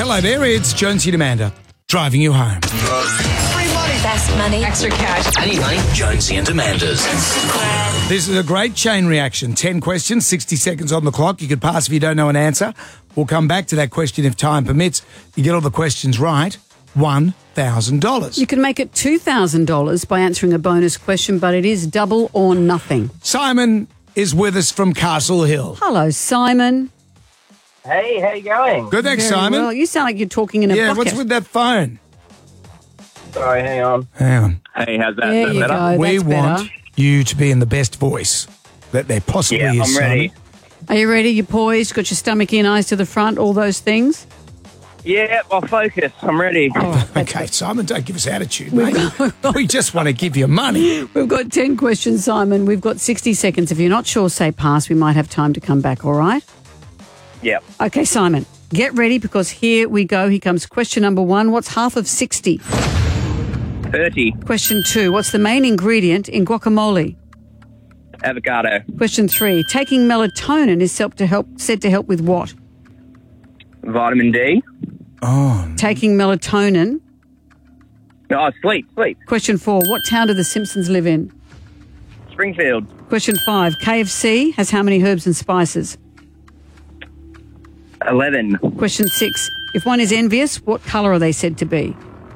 Hello there, it's Jonesy and Amanda, driving you home. Free money. Best money. Extra cash. Any money? Jonesy and Amanda's. This is a great chain reaction. 10 questions, 60 seconds on the clock. You could pass if you don't know an answer. We'll come back to that question if time permits. You get all the questions right, $1,000. You can make it $2,000 by answering a bonus question, but it is double or nothing. Simon is with us from Castle Hill. Hello, Simon. Hey, how you going? Good, thanks, Very Simon. well. You sound like you're talking in a Yeah, bucket. what's with that phone? Sorry, hang on. Hang on. Hey, how's that? There you go. We That's want better. you to be in the best voice that there possibly Yeah, is, I'm ready. Simon. Are you ready? You poised? Got your stomach in, eyes to the front, all those things? Yeah, I'll focus. I'm ready. Okay, Simon, don't give us attitude, mate. We just want to give you money. We've got 10 questions, Simon. We've got 60 seconds. If you're not sure, say pass. We might have time to come back, all right? Yep. Okay, Simon, get ready because here we go. Here comes question number 1. What's half of 60? 30. Question 2. What's the main ingredient in guacamole? Avocado. Question 3. Taking melatonin is said to help with what? Vitamin D. Oh, Taking melatonin. Oh, sleep. Question 4. What town do the Simpsons live in? Springfield. Question 5. KFC has how many herbs and spices? 11. Question 6. If one is envious, what colour are they said to be?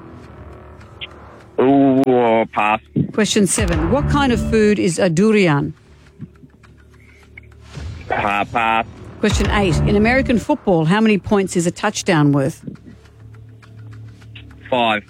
Ooh, pass. Question 7. What kind of food is a durian? Pass. Question 8. In American football, how many points is a touchdown worth? 5.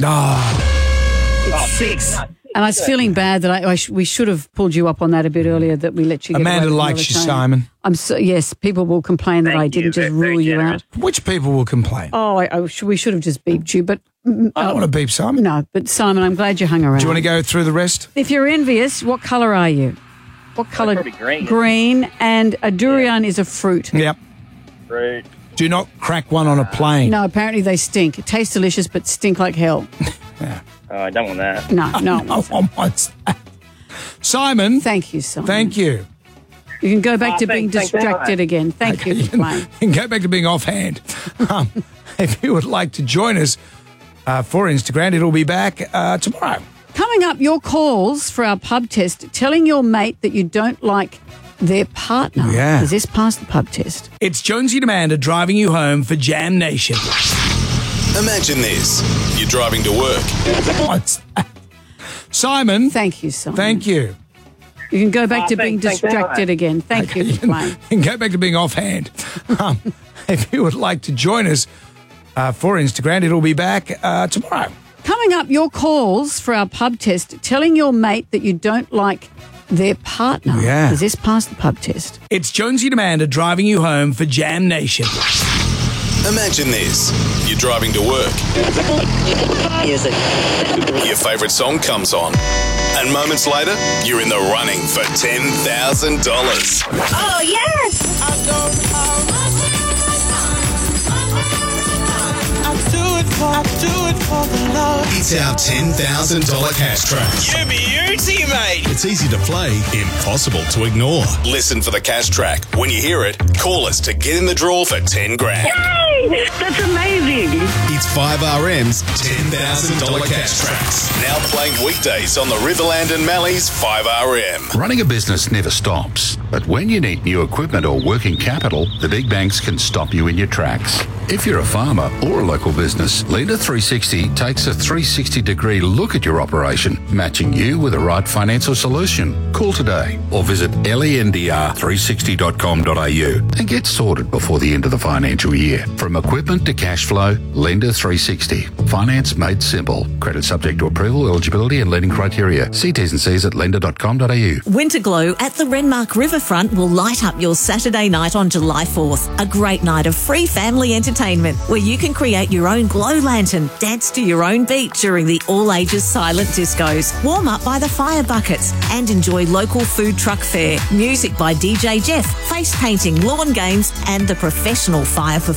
no. 6. And I was feeling bad that we should have pulled you up on that a bit earlier, that we let you get Amanda away with likes you, melatonin. Simon. Yes, people will complain that Thank I didn't you. just Very rule you generous. out. Which people will complain? Oh, we should have just beeped you, but I don't want to beep Simon. no. But Simon, I'm glad you hung around. Do you want to go through the rest? If you're envious, what colour are you? What colour? probably green. Green, and a durian is a fruit. Yep. Fruit. Do not crack one on a plane. No, apparently they stink. It tastes delicious, but stink like hell. Oh, I don't want that. No. No one wants that. Simon, Thank you, Simon. thank you. You can go back Oh, to being thanks distracted very again. Thank you You for can, playing. you can go back to being offhand. If you would like to join us for Instagram, it'll be back tomorrow. Coming up, your calls for our pub test, telling your mate that you don't like their partner. Yeah. Does this pass the pub test? It's Jonesy and Amanda driving you home for Jam Nation. Imagine this. You're driving to work. What's that? Simon, Thank you, Simon. thank you. You can go back Oh, to being thanks very distracted much. again. Thank you You for can, playing. you can go back to being offhand. If you would like to join us for Instagram, it'll be back tomorrow. Coming up, your calls for our pub test, telling your mate that you don't like their partner. Yeah. Does this pass the pub test? It's Jonesy and Amanda driving you home for Jam Nation. Imagine this. You're driving to work. Your favourite song comes on. And moments later, you're in the running for $10,000. Oh, yes! I do it for the love. It's our $10,000 cash track. You beauty, mate. It's easy to play, impossible to ignore. Listen for the cash track. When you hear it, call us to get in the draw for 10 grand. Hey, that's amazing. It's 5RM's $10,000 cash tracks. Now playing weekdays on the Riverland and Mallee's 5RM. Running a business never stops, but when you need new equipment or working capital, the big banks can stop you in your tracks. If you're a farmer or a local business, Lender 360 takes a 360-degree look at your operation, matching you with the right financial solution. Call today or visit lendr360.com.au and get sorted before the end of the financial year. From equipment to cash flow, Lender 360. Finance made simple. Credit subject to approval, eligibility and lending criteria. See T's and C's at lender.com.au. Winterglow at the Renmark Riverfront will light up your Saturday night on July 4th. A great night of free family entertainment where you can create your own glow lantern, dance to your own beat during the all-ages silent discos, warm up by the fire buckets and enjoy local food truck fare, music by DJ Jeff, face painting, lawn games and the professional fire performers.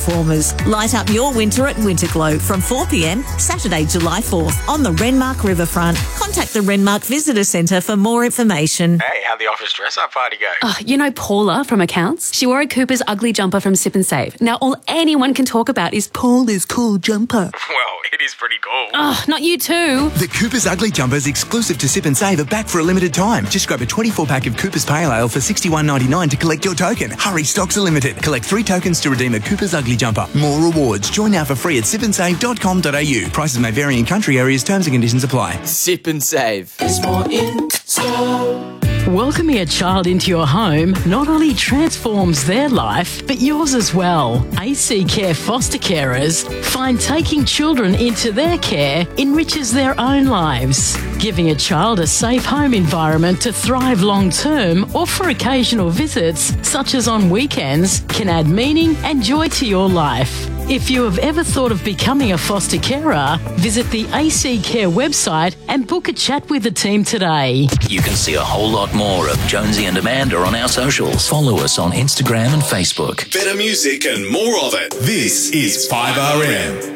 Candles. Light up your winter at Winterglow from 4 p.m. Saturday, July 4th on the Renmark Riverfront. Contact the Renmark Visitor Centre for more information. Hey, how'd the office dress-up party go? You know Paula from accounts? She wore a Cooper's ugly jumper from Sip and Save. Now all anyone can talk about is Paula's cool jumper. Well, it is pretty cool. Oh, not you too. The Cooper's Ugly Jumpers exclusive to Sip and Save are back for a limited time. Just grab a 24-pack of Cooper's Pale Ale for $61.99 to collect your token. Hurry, stocks are limited. Collect 3 tokens to redeem a Cooper's Ugly Jumper. More rewards. Join now for free at sipandsave.com.au. Prices may vary in country areas. Terms and conditions apply. Sip and Save. There's more in store. Welcoming a child into your home not only transforms their life, but yours as well. AC Care foster carers find taking children into their care enriches their own lives. Giving a child a safe home environment to thrive long term or for occasional visits, such as on weekends, can add meaning and joy to your life. If you have ever thought of becoming a foster carer, visit the AC Care website and book a chat with the team today. You can see a whole lot more of Jonesy and Amanda on our socials. Follow us on Instagram and Facebook. Better music and more of it. This is 5RM.